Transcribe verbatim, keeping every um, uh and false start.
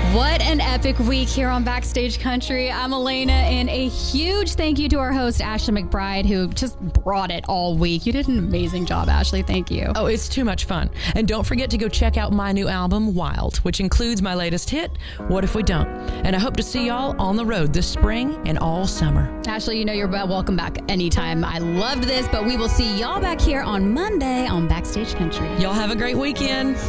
What an epic week here on Backstage Country. I'm Elena, and a huge thank you to our host, Ashley McBride, who just brought it all week. You did an amazing job, Ashley. Thank you. Oh, it's too much fun. And don't forget to go check out my new album, Wild, which includes my latest hit, What If We Don't? And I hope to see y'all on the road this spring and all summer. Ashley, you know you're welcome back anytime. I loved this, but we will see y'all back here on Monday on Backstage Country. Y'all have a great weekend.